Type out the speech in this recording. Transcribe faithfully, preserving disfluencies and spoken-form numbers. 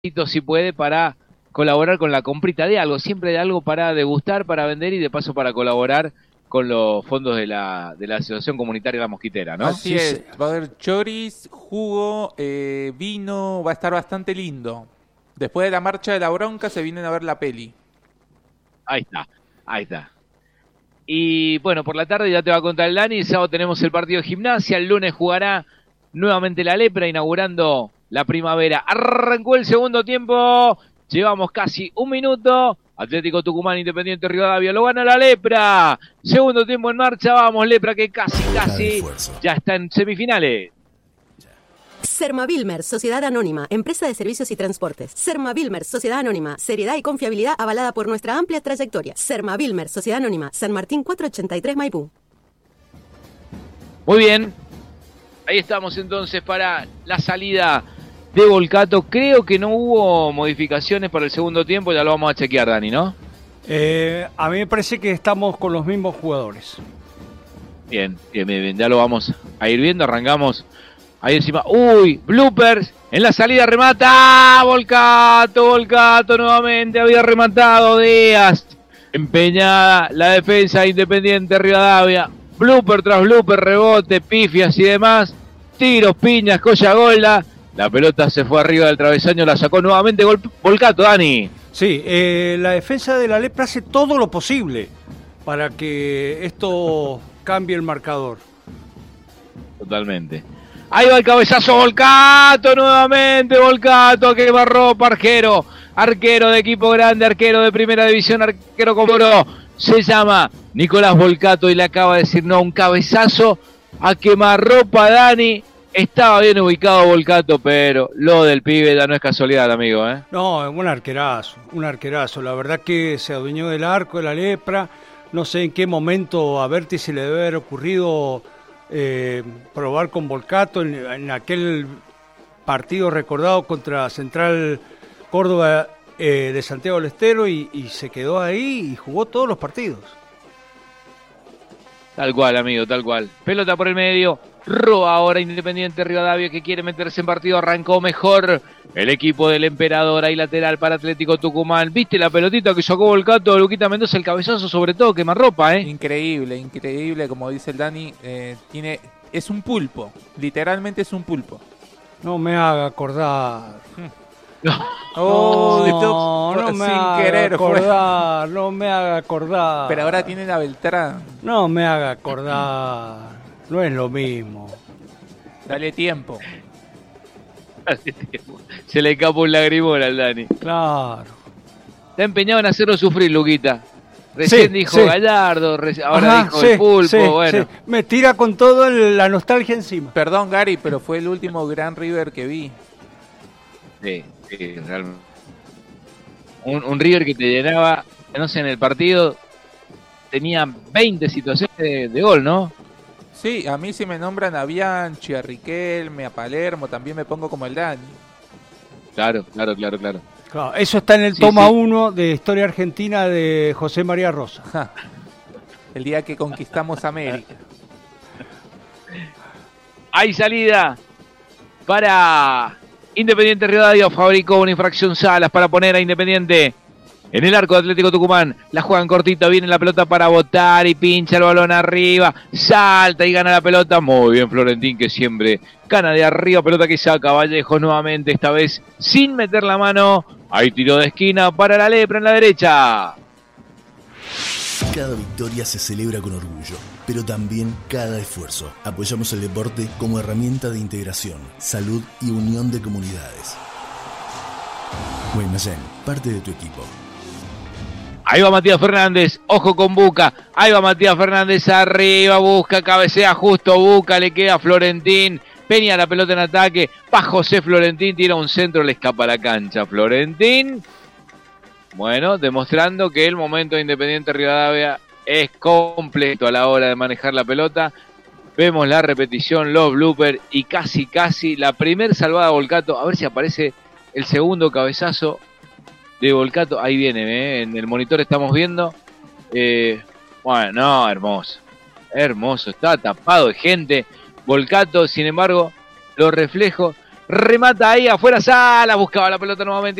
si puede para colaborar con la comprita de algo, siempre de algo para degustar, para vender y de paso para colaborar con los fondos de la, de la Asociación Comunitaria La Mosquitera, ¿no? Así es, va a haber choris, jugo, eh, vino, va a estar bastante lindo. Después de la marcha de la bronca se vienen a ver la peli. Ahí está, ahí está. Y bueno, por la tarde ya te va a contar el Dani, el sábado tenemos el partido de Gimnasia, el lunes jugará nuevamente la Lepra, inaugurando la primavera. Arrancó el segundo tiempo, llevamos casi un minuto. Atlético Tucumán, Independiente Rivadavia, lo gana la Lepra. Segundo tiempo en marcha, vamos Lepra que casi, casi ya está en semifinales. Sermavilmer, Sociedad Anónima, Empresa de Servicios y Transportes. Sermavilmer, Sociedad Anónima, seriedad y confiabilidad avalada por nuestra amplia trayectoria. Sermavilmer, Sociedad Anónima, San Martín cuatrocientos ochenta y tres Maipú. Muy bien, ahí estamos entonces para la salida de Volcato. Creo que no hubo modificaciones para el segundo tiempo, ya lo vamos a chequear, Dani, ¿no? Eh, a mí me parece que estamos con los mismos jugadores. Bien, bien, bien, bien, ya lo vamos a ir viendo, arrancamos ahí encima. Uy, bloopers, en la salida remata, Volcato, Volcato nuevamente, había rematado Díaz. Empeñada la defensa Independiente Rivadavia, blooper tras blooper, rebote, pifias y demás, tiros, piñas, colla, golda. La pelota se fue arriba del travesaño, la sacó nuevamente Gol- Volcato, Dani. Sí, eh, la defensa de la Lepra hace todo lo posible para que esto cambie el marcador. Totalmente. Ahí va el cabezazo, Volcato nuevamente, Volcato a quemarropa, arquero, arquero de equipo grande, arquero de primera división, arquero como oro. Se llama Nicolás Volcato y le acaba de decir no, un cabezazo a quemarropa, Dani. Estaba bien ubicado Volcato, pero lo del pibe ya no es casualidad, amigo, ¿eh? No, un arquerazo, un arquerazo. La verdad que se adueñó del arco de la Lepra. No sé en qué momento a Berti se le debe haber ocurrido eh, probar con Volcato en, en aquel partido recordado contra Central Córdoba eh, de Santiago del Estero y, y se quedó ahí y jugó todos los partidos. Tal cual, amigo, tal cual. Pelota por el medio. Roba ahora Independiente Rivadavia que quiere meterse en partido. Arrancó mejor el equipo del Emperador. Ahí lateral para Atlético Tucumán. ¿Viste la pelotita que sacó Volcato? Luquita Mendoza, el cabezazo sobre todo, quemarropa, ¿eh? Increíble, increíble, como dice el Dani. Eh, tiene, es un pulpo, literalmente es un pulpo. No me haga acordar. Oh, no, no, no me sin haga querer acordar, fue. no me haga acordar. Pero ahora tiene la Beltrán. No me haga acordar, no es lo mismo. Dale tiempo. Se le escapa un lagrimón al Dani. Claro. Está empeñado en hacerlo sufrir, Luquita. Recién sí, dijo sí. Gallardo, reci- ahora Ajá, dijo sí, el pulpo, sí, bueno. Sí. Me tira con toda la nostalgia encima. Perdón, Gary, pero fue el último Gran River que vi. Sí, sí, realmente. Un, un River que te llenaba, no sé, en el partido tenía veinte situaciones de, de gol, ¿no? Sí, a mí si me nombran a Bianchi, a Riquelme, a Palermo, también me pongo como el Dani. Claro, claro, claro, claro. Claro, eso está en el Sí, toma sí. uno de Historia Argentina de José María Rosa. Ja, el día que conquistamos América. Hay salida para Independiente Rivadavia. Fabricó una infracción Salas para poner a Independiente en el arco de Atlético Tucumán. La juegan cortita, viene la pelota para botar y pincha el balón arriba. Salta y gana la pelota. Muy bien Florentín que siempre gana de arriba. Pelota que saca Vallejo nuevamente, esta vez sin meter la mano. Hay tiro de esquina para la Lepra en la derecha. Cada victoria se celebra con orgullo, pero también cada esfuerzo. Apoyamos el deporte como herramienta de integración, salud y unión de comunidades. Guaymallén, parte de tu equipo. Ahí va Matías Fernández, ojo con Buca, ahí va Matías Fernández arriba, busca, cabecea justo Buca, le queda Florentín, Peña la pelota en ataque, va José Florentín, tira un centro, le escapa a la cancha Florentín. Bueno, demostrando que el momento de Independiente Rivadavia es completo a la hora de manejar la pelota. Vemos la repetición, los bloopers y casi casi la primer salvada de Volcato, a ver si aparece el segundo cabezazo de Volcato, ahí viene, ¿eh? En el monitor estamos viendo, eh, bueno, no, hermoso, hermoso, está tapado de gente, Volcato, sin embargo, los reflejos remata ahí afuera Sala, buscaba la pelota nuevamente.